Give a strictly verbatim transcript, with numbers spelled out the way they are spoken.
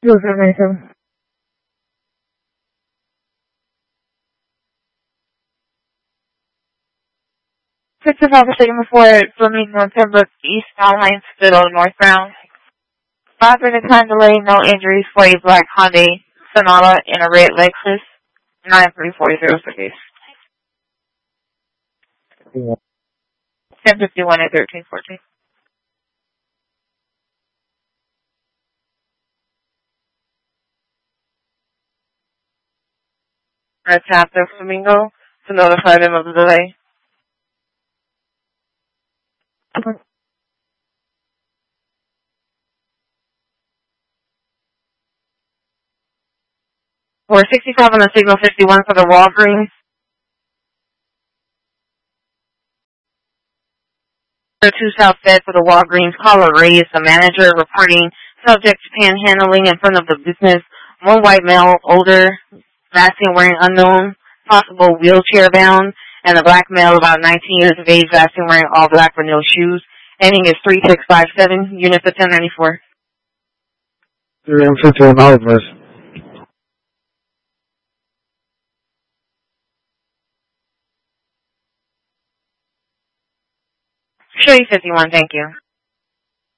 Zero seven nine seven. sixty-five Sigma four, Flamingo, Pembroke, eastbound lane, Spittle, northbound. Five minute time delay, no injuries for a black Hyundai Sonata and a red Lexus. nine three four zero six. ten fifty-one at thirteen fourteen. I tapped the Flamingo to notify them of the delay. We're sixty-five on the signal, fifty-one for the Walgreens. two South Bed for the Walgreens. Caller Ray is the manager reporting subject panhandling in front of the business. One white male, older, vaccine wearing unknown, possible wheelchair bound, and a black male about nineteen years of age, vaccine wearing all black with no shoes. Ending is three six five seven, unit for ten ninety-four. three M fifty-one Oliver's. Show you fifty-one, thank you.